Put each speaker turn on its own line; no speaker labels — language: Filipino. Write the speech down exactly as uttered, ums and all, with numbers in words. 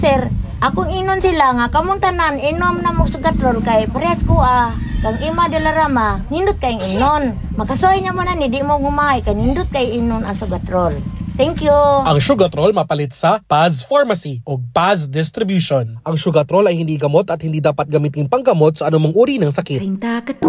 Sir, akong inon sila nga kamong tanan inom na mo sugatrol kay pares ko ah. Kang ima de la rama, nindot kay inon. Makasoy niya mo na ni di mo gumay kay nindot kay inon ang sugatrol. Thank you.
Ang Sugatrol mapalit sa Paz Pharmacy o Paz Distribution. Ang Sugatrol ay hindi gamot at hindi dapat gamitin panggamot sa anumang uri ng sakit.